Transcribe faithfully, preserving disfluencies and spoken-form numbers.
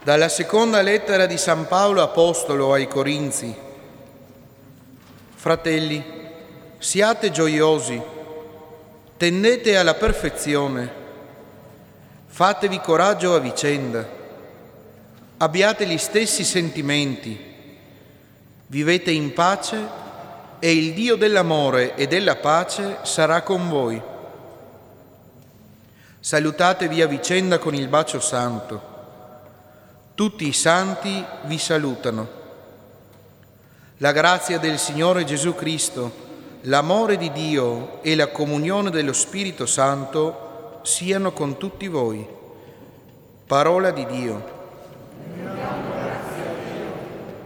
Dalla seconda lettera di San Paolo Apostolo ai Corinzi. Fratelli, siate gioiosi, tendete alla perfezione, fatevi coraggio a vicenda, abbiate gli stessi sentimenti, vivete in pace e il Dio dell'amore e della pace sarà con voi. Salutatevi a vicenda con il bacio santo. Tutti i santi vi salutano. La grazia del Signore Gesù Cristo, l'amore di Dio e la comunione dello Spirito Santo siano con tutti voi. Parola di Dio.